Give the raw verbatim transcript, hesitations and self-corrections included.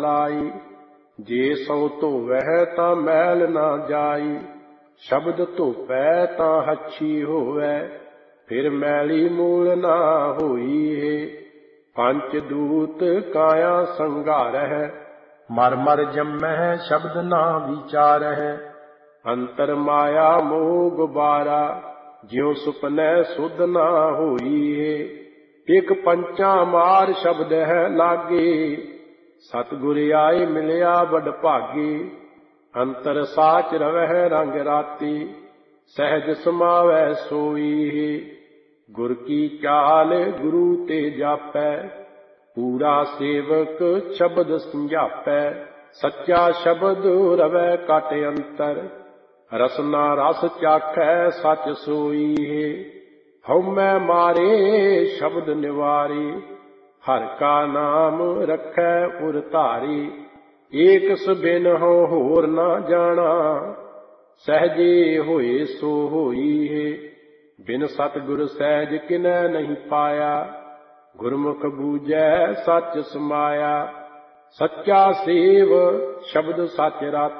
ਲਾਈ। ਜੇ ਸੋ ਧੋਵਹਿ ਤਾਂ ਮੈਲ ਨਾ ਜਾਈ, ਸ਼ਬਦ ਧੋਪੈ ਤਾਂ ਹੱਛੀ ਹੋਵੈ, ਫਿਰ ਮੈਲੀ ਮੂਲ ਨਾ ਹੋਈ ਹੈ। ਪੰਚ ਦੂਤ ਕਾਇਆ ਸੰਘਾਰਹਿ, ਮਰ ਮਰ ਜੰਮਹਿ ਸ਼ਬਦ ਨਾ ਵਿਚਾਰਹਿ। ਅੰਤਰ ਮਾਇਆ ਮੋਹ ਗੁਬਾਰਾ, ਜਿਉ ਸੁਪਨੈ ਸੁਧ ਨਾ ਹੋਈ ਹੈ। ਇਕ ਪੰਚਾ ਮਾਰ ਸ਼ਬਦ ਹੈ ਲਾਗੇ, ਸਤਿਗੁਰ ਆਏ ਮਿਲਿਆ ਵਡ ਭਾਗੇ। ਅੰਤਰ ਸਾਚ ਰਵਹਿ ਰੰਗ ਰਾਤੀ, ਸਹਿਜ ਸਮਾਵੈ ਸੋਈ ਹੈ। ਗੁਰ ਕੀ ਚਾਲ ਗੁਰੂ ਤੇ ਜਾਪੈ, ਪੂਰਾ ਸੇਵਕ ਸ਼ਬਦ ਸਮਝਾਪੈ। ਸੱਚਾ ਸ਼ਬਦ ਰਵੈ ਕਟ ਅੰਤਰ, ਰਸਨਾ ਰਸ ਚਾਖੈ ਸਚ ਸੋਈ ਹੈ। ਹਉਮੈ ਮਾਰੇ ਸ਼ਬਦ ਨਿਵਾਰੇ, ਹਰਿ ਕਾ ਨਾਮ ਰਖੈ ਉਰ ਧਾਰੇ। ਏਕ ਸਬਿਨ ਹਉ ਹੋਰ ਨਾ ਜਾਣਾ, ਸਹਿਜੇ ਹੋਏ ਸੋ ਹੋਈ ਹੈ। ਬਿਨ ਸਤਿਗੁਰ ਸਹਿਜ ਕਿਨੈ ਨਹੀਂ ਪਾਇਆ, ਗੁਰਮੁਖ ਬੂਝੈ ਸੱਚ ਸਮਾਇਆ। ਸੱਚਾ ਸੇਵ ਸ਼ਬਦ ਸਚ ਰਾਤੀ,